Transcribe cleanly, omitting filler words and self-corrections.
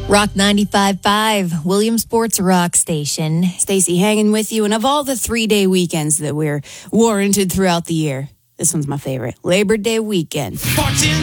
Rock 95.5, Williamsport's rock station. Stacy hanging with you, and of all the 3-day weekends that we're warranted throughout the year, this one's my favorite. Labor Day weekend.